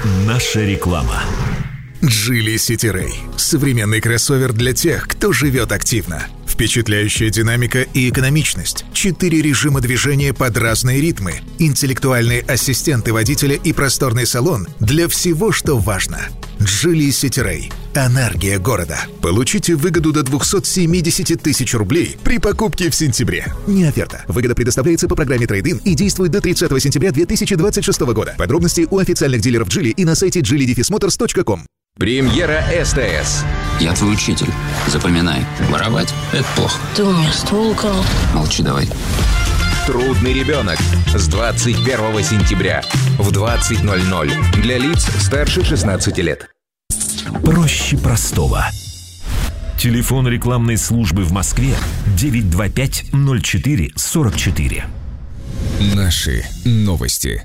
Наша реклама. Geely City Ray – современный кроссовер для тех, кто живет активно. Впечатляющая динамика и экономичность, 4 режима движения под разные ритмы, интеллектуальные ассистенты водителя и просторный салон для всего, что важно. Geely City Ray – энергия города. Получите выгоду до 270 тысяч рублей при покупке в сентябре. Не оферта. Выгода предоставляется по программе Trade-in и действует до 30 сентября 2026 года. Подробности у официальных дилеров Geely и на сайте geely-motors.com. Премьера СТС. Я твой учитель. Запоминай. Воровать – это плохо. Ты у меня ствол украл. Молчи давай. Трудный ребенок. С 21 сентября в 20:00 для лиц старше 16 лет. Проще простого. Телефон рекламной службы в Москве 925-04-44. Наши новости.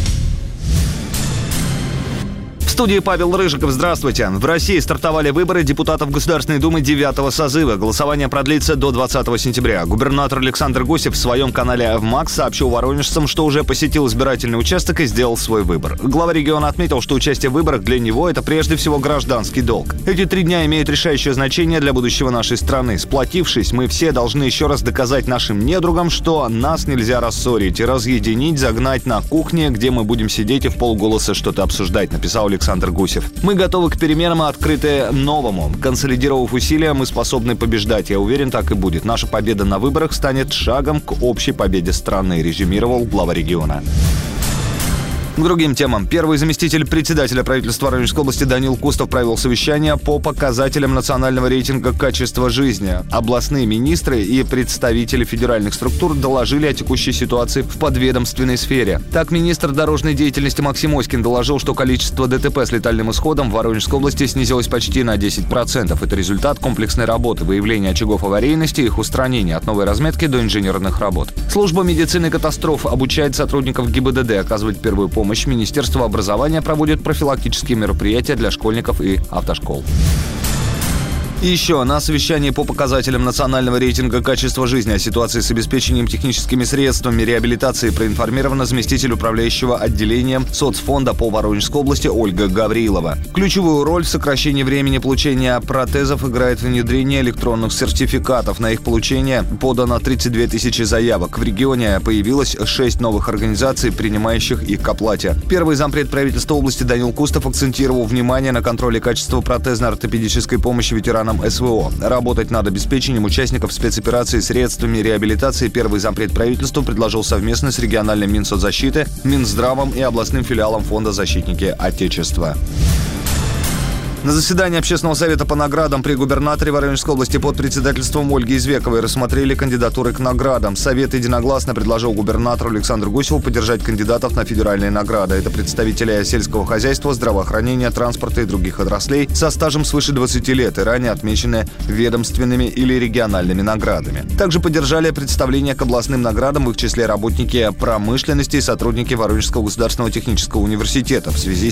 В студии Павел Рыжиков. Здравствуйте. В России стартовали выборы депутатов Государственной Думы 9-го созыва. Голосование продлится до 20 сентября. Губернатор Александр Гусев в своем канале ВМАКС сообщил воронежцам, что уже посетил избирательный участок и сделал свой выбор. Глава региона отметил, что участие в выборах для него – это прежде всего гражданский долг. Эти 3 дня имеют решающее значение для будущего нашей страны. Сплотившись, мы все должны еще раз доказать нашим недругам, что нас нельзя рассорить и разъединить, загнать на кухне, где мы будем сидеть и вполголоса что-то обсуждать, написал Александр Гусев. Мы готовы к переменам и открыты новому. Консолидировав усилия, мы способны побеждать. Я уверен, так и будет. Наша победа на выборах станет шагом к общей победе страны, резюмировал глава региона. К другим темам. Первый заместитель председателя правительства Воронежской области Данил Кустов провел совещание по показателям национального рейтинга качества жизни. Областные министры и представители федеральных структур доложили о текущей ситуации в подведомственной сфере. Так, министр дорожной деятельности Максим Оськин доложил, что количество ДТП с летальным исходом в Воронежской области снизилось почти на 10%. Это результат комплексной работы, выявления очагов аварийности и их устранения от новой разметки до инженерных работ. Служба медицины катастроф обучает сотрудников ГИБДД оказывать первую помощь. Министерство образования проводит профилактические мероприятия для школьников и автошкол. И еще на совещании по показателям национального рейтинга качества жизни о ситуации с обеспечением техническими средствами реабилитации проинформирована заместитель управляющего отделением соцфонда по Воронежской области Ольга Гаврилова. Ключевую роль в сокращении времени получения протезов играет внедрение электронных сертификатов. На их получение подано 32 тысячи заявок. В регионе появилось 6 новых организаций, принимающих их к оплате. Первый зампред правительства области Данил Кустов акцентировал внимание на контроле качества протезно-ортопедической помощи ветеранам СВО. Работать над обеспечением участников спецоперации средствами реабилитации первый зампред правительства предложил совместно с региональным Минсоцзащиты, Минздравом и областным филиалом Фонда «Защитники Отечества». На заседании Общественного совета по наградам при губернаторе Воронежской области под председательством Ольги Извековой рассмотрели кандидатуры к наградам. Совет единогласно предложил губернатору Александру Гусеву поддержать кандидатов на федеральные награды. Это представители сельского хозяйства, здравоохранения, транспорта и других отраслей со стажем свыше 20 лет и ранее отмечены ведомственными или региональными наградами. Также поддержали представление к областным наградам, в их числе работники промышленности и сотрудники Воронежского государственного технического университета в связи